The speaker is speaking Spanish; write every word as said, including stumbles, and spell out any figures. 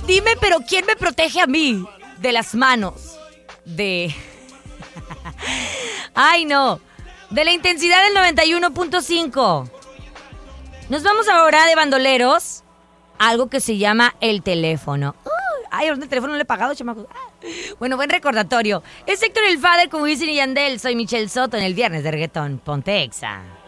Dime, pero ¿quién me protege a mí de las manos? De... Ay, no. De la intensidad del noventa y uno punto cinco. Nos vamos ahora de bandoleros a algo que se llama el teléfono. Uh, ay, el teléfono no le he pagado, chamacos. Ah. Bueno, buen recordatorio. Es Héctor el Father con Wisin y Yandel. Soy Michelle Soto en el viernes de reggaetón. Ponte Exa.